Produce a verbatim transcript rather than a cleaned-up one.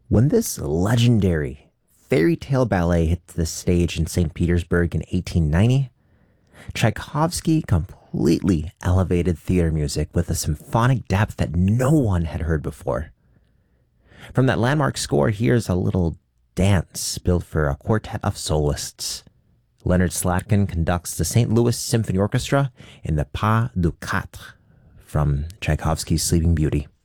When this legendary fairy tale ballet hit the stage in Saint Petersburg in eighteen ninety, Tchaikovsky completely elevated theater music with a symphonic depth that no one had heard before. From that landmark score, here's a little dance built for a quartet of soloists. Leonard Slatkin conducts the Saint Louis Symphony Orchestra in the Pas de Quatre from Tchaikovsky's Sleeping Beauty.